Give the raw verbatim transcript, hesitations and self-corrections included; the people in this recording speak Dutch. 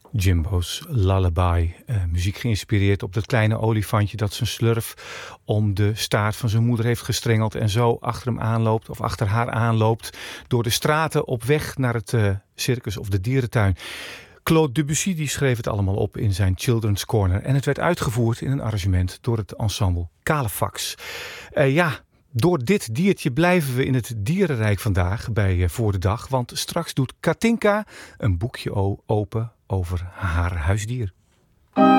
Jimbo's Lullaby. Uh, muziek geïnspireerd op dat kleine olifantje dat zijn slurf om de staart van zijn moeder heeft gestrengeld en zo achter hem aanloopt of achter haar aanloopt door de straten op weg naar het uh, circus of de dierentuin. Claude Debussy die schreef het allemaal op in zijn Children's Corner en het werd uitgevoerd in een arrangement door het ensemble Calefax. Uh, ja... Door dit diertje blijven we in het dierenrijk vandaag bij uh, Voor de Dag. Want straks doet Katinka een boekje open over haar huisdier.